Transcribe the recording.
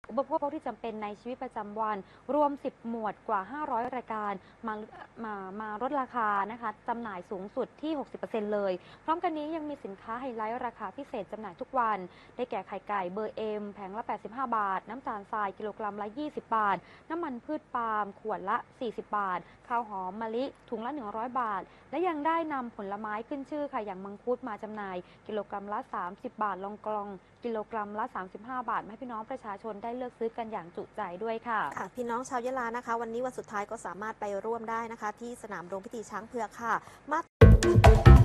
อุปโภคที่จำเป็นในชีวิตประจำวันรวม 10 หมวดกว่า 500 รายการมาลดราคานะคะจำหน่ายสูงสุดที่ 60% เลย พร้อมกันนี้ยังมีสินค้าไฮไลท์ราคาพิเศษจำหน่ายทุกวัน ได้แก่ไข่ไก่เบอร์เอ็มแผงละ 85 บาท น้ำตาลทรายกิโลกรัมละ 20 บาท น้ำมันพืชปาล์มขวดละ 40 บาท ข้าวหอมมะลิถุงละ 100 บาท และยังได้นำผลไม้ขึ้นชื่อค่ะอย่างมังคุดมาจำหน่ายกิโลกรัมละ 30 บาท ลองกองกิโลกรัมละ 35 บาท ให้พี่น้องประชาชนได้เลือกซื้อกันอย่างจุใจด้วยค่ะค่ะพี่น้องชาวยะลานะคะวันนี้วันสุดท้ายก็สามารถไปร่วมได้นะคะที่สนามโรงพิธีช้างเผือกค่ะมา